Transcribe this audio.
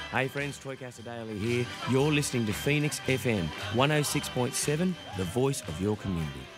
Hey friends, Troy Casadale here. You're listening to Phoenix FM 106.7, the voice of your community.